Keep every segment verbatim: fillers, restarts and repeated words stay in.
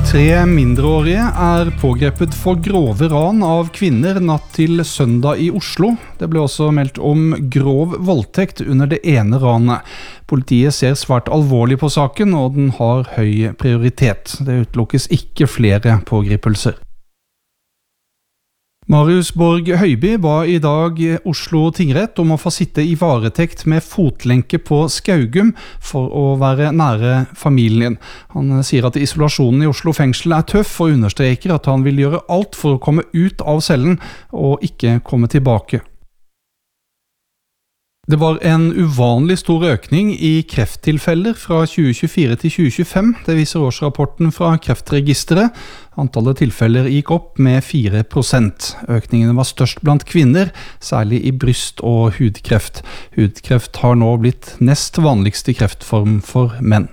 Tre mindreårige er pågrepet for grove ran av kvinner natt til søndag i Oslo. Det ble også meldt om grov voldtekt under det ene ranet. Politiet ser svært alvorlig på saken, og den har høy prioritet. Det utelukkes ikke flere pågripelser. Marius Borg Høiby ba i dag Oslo tingrett om å få sitte i varetekt med fotlenke på Skaugum for å være nære familien. Han sier at isolasjonen i Oslo fengsel er tøff og understreker at han vil gjøre alt for å komme ut av cellen og ikke komme tilbake. Det var en uvanlig stor økning i krefttilfeller fra tjue tjuefire til tjue tjuefem. Det viser årsrapporten fra Kreftregisteret. Antallet tilfeller gikk opp med fire prosent. Økningene var størst blant kvinner, særlig i bryst- og hudkreft. Hudkreft har nå blitt nest vanligste kreftform for menn.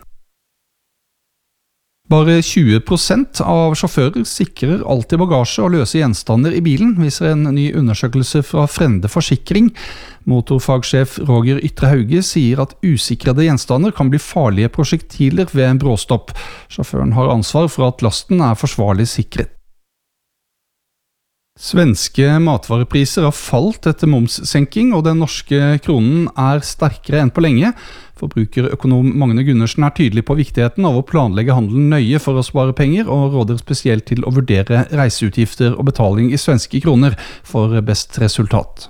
Bare tjue prosent av sjåfører sikrer alltid bagasje og løse gjenstander i bilen, viser en ny undersøkelse fra Frende Forsikring. Motorfagsjef Roger Ytre Hauge sier at usikrede gjenstander kan bli farlige prosjektiler ved en bråstopp. Sjåføren har ansvar for at lasten er forsvarlig sikret. Svenske matvarepriser har falt etter momssenking, og den norske kronen er sterkere enn på lenge. Forbrukerøkonom Magne Gundersen er tydelig på viktigheten av å planlegge handelen nøye for å spare penger, og råder spesielt til å vurdere reiseutgifter og betaling i svenske kroner for best resultat.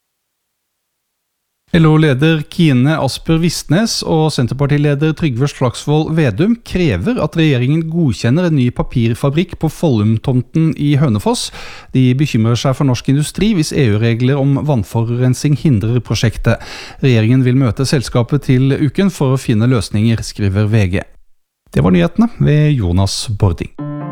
L O-leder Kine Asper Vistnes og Senterpartileder Trygve Slagsvold Vedum krever at regjeringen godkjenner en ny papirfabrikk på Follum-tomten i Hønefoss. De bekymrer seg for norsk industri hvis E U-regler om vannforurensning hindrer prosjektet. Regjeringen vil møte selskapet til uken for å finne løsninger, skriver V G. Det var nyhetene ved Jonas Bording.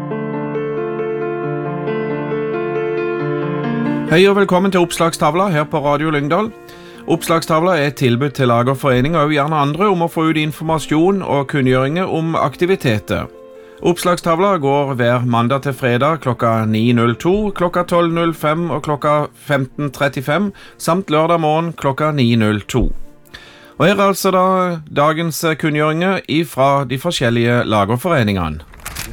Hei og velkommen til Oppslagstavla her på Radio Lyngdal. Oppslagstavla er et tilbud til lagerforeninger og gjerne andre om å få ut informasjon og kunngjøringer om aktiviteter. Oppslagstavla går hver mandag til fredag klokka ni null to, klokka tolv null fem og klokka femten trettifem, samt lørdag morgen klokka ni null to. Og her er altså da dagens kunngjøringer fra de forskjellige lagerforeningene.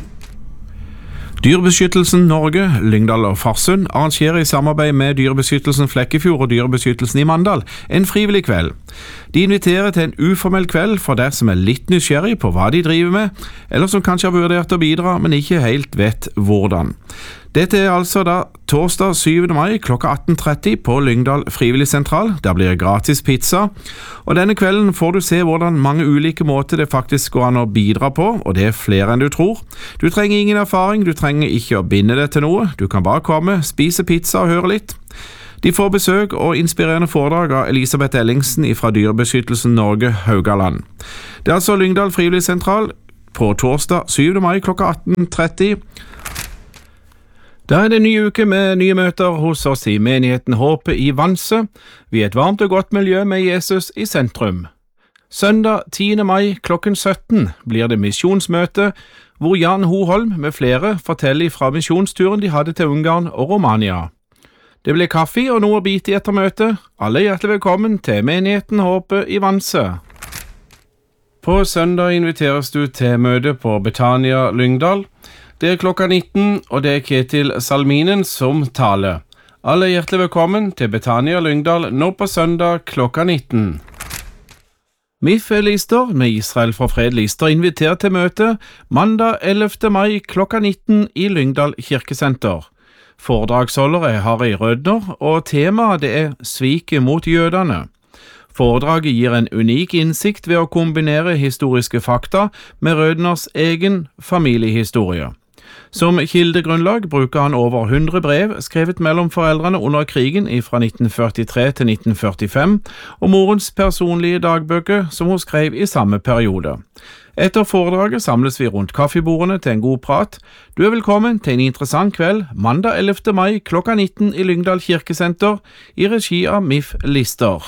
Dyrebeskyttelsen Norge, Lyngdal og Farsund arrangerer i samarbeid med Dyrebeskyttelsen Flekkefjord og Dyrebeskyttelsen i Mandal en frivillig kveld. De inviterer til en uformell kveld for deg som er litt nysgjerrig på hva de driver med, eller som kanskje har vurdert å bidra, men ikke helt vet hvordan. Dette er altså da torsdag syvende mai klokka atten tretti på Lyngdal Frivillig Sentral. Der blir det gratis pizza, og denne kvelden får du se hvordan mange ulike måter det faktisk går an å bidra på, og det er flere enn du tror. Du trenger ingen erfaring, du trenger ikke å binde deg til noe, du kan bare komme, spise pizza og høre litt. De får besøk og inspirerende foredrag av Elisabeth Ellingsen fra Dyrebeskyttelsen Norge Haugaland. Det er altså Lyngdal Frivillig Sentral på torsdag syvende mai klokka atten tretti. Da er det en ny uke med nye møter hos oss i menigheten Håpet i Vanse. Vi er et varmt og godt miljø med Jesus i sentrum. Søndag tiende mai klokken sytten blir det misjonsmøte, hvor Jan Hoholm med flere forteller fra misjonsturen de hadde til Ungarn og Romania. Det blir kaffe og noe å bite i etter møtet. Alle er hjertelig velkommen til menigheten Håpet i Vanse. På søndag inviteres du til møte på Betania Lyngdal. Det er klokka nitten, og det er Ketil Salminen som taler. Alle er hjertelig velkommen til Betania Lyngdal nå på søndag klokka nitten. M I F Lister med Israel fra Fred Lister inviterer til møte mandag ellevte mai klokka nitten i Lyngdal kirkesenter. Foredragsholder er Harry Rødner, og temaet det er sviket mot jødene. Foredraget gir en unik innsikt ved å kombinere historiske fakta med Rødners egen familiehistorie. Som kildegrunnlag bruker han over hundre brev skrevet mellom foreldrene under krigen fra nitten førtitre til nitten førtifem, og morens personlige dagbøker som hun skrev i samme periode. Etter foredraget samles vi rundt kaffebordene til en god prat. Du er velkommen til en interessant kveld mandag ellevte mai klokka nitten i Lyngdal kirkesenter i regi av M I F Lister.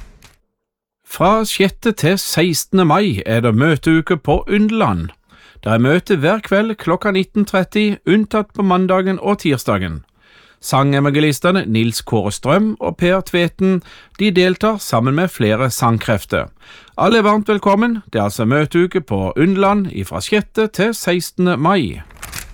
Fra sjette til sekstende mai er det møteuke på Underland. Det er møte hver kveld klokka nitten tretti, unntatt på mandagen og tirsdagen. Sangevangelistene Nils Kåre Strøm og Per Tveten, de deltar sammen med flere sangkrefter. Alle er varmt velkommen, det er altså møteuke på Underland fra sjette til sekstende mai.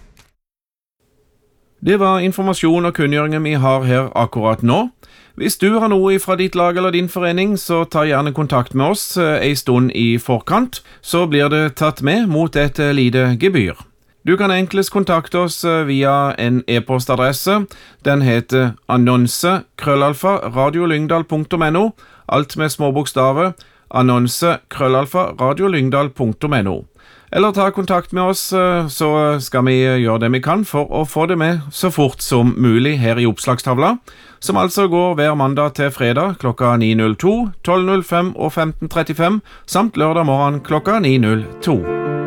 Det var informasjon og kunngjøringer vi har her akkurat nå. Hvis du har noe fra ditt lag eller din forening, så ta gjerne kontakt med oss en stund i forkant, så blir det tatt med mot et lite gebyr. Du kan enklest kontakte oss via en e-postadresse. Den heter annonse krøllalfa radiolyngdal punktum no, alt med små bokstaver, annonse krøllalfa radiolyngdal punktum no. Eller ta kontakt med oss, så skal vi gjøre det vi kan for å få det med så fort som mulig her i oppslagstavla, som altså går hver mandag til fredag klokka ni null to, tolv null fem og femten trettifem, samt lørdag morgen klokka ni null to.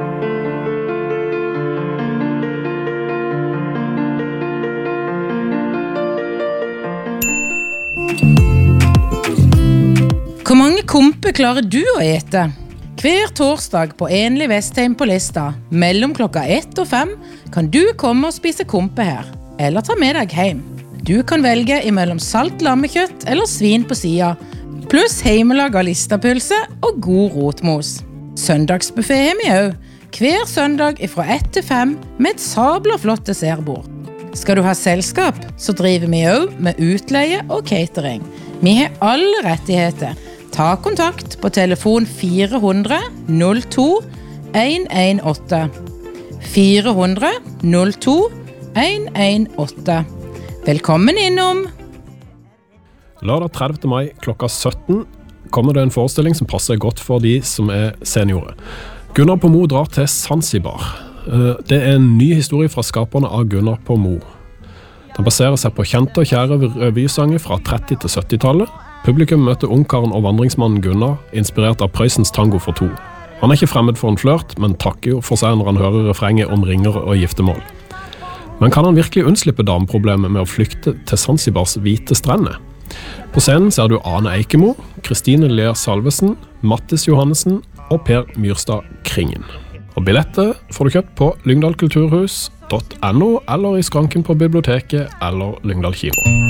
Hvor mange kompe klarer du å ete? Hver torsdag på Enlig Vestheim på Lista, mellom klokka ett og fem, kan du komme og spise kompe her, eller ta med deg hjem. Du kan velge imellom salt lammekjøtt eller svin på sida, pluss heimelag av listapølse og god rotmos. Søndagsbuffet har vi også, hver søndag fra ett til fem med et sabla flott dessertbord. Skal du ha selskap, så driver vi også med utleie og catering. Vi har alle rettigheter. Ta kontakt på telefon fire hundre null to en en åtte. fire hundre null to en en åtte. Velkommen innom! Lørdag tredivte mai klokka sytten kommer det en forestilling som passer godt for de som er seniorer. Gunnar på Mo drar til Zanzibar. Det er en ny historie fra skaperne av Gunnar på Mo. Den baserer seg på kjente og kjære revysanger fra tretti- til syttitallet. Publikum møter ungkaren og vandringsmannen Gunnar, inspirert av Prøysens tango for to. Han er ikke fremmed for en flørt, men takker jo for seg når han hører refrenget om ringer og giftemål. Men kan han virkelig unnslippe dameproblemet med å flykte til Zanzibars hvite strender? På scenen ser du Ane Eikemo, Kristine Leer Salvesen, Mattis Johannessen og Per Myrstad Kringen. Og billetter får du kjøpt på lyngdal kulturhus punktum no eller i skranken på biblioteket eller Lyngdal kino.